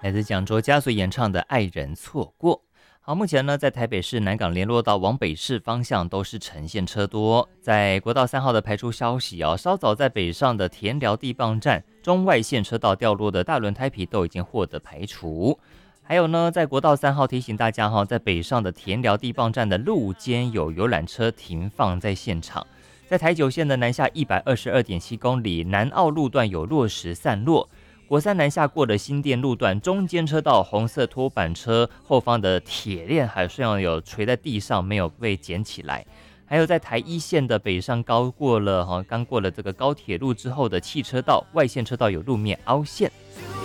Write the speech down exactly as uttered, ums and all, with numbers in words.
来自蒋卓佳所演唱的《爱人错过》。好，目前呢，在台北市南港联络道往北市方向都是呈现车多。在国道三号的排除消息哦，稍早在北上的田寮地磅站中外线车道掉落的大轮胎皮都已经获得排除。还有呢，在国道三号提醒大家哈，在北上的田寮地磅站的路肩有游览车停放在现场。在台九线的南下一百二十二点七公里，南澳路段有落石散落。国三南下过的新店路段中间车道红色拖板车后方的铁链还虽然有垂在地上没有被捡起来。还有在台一线的北上高过了刚过了这个高铁路之后的汽车道外线车道有路面凹陷。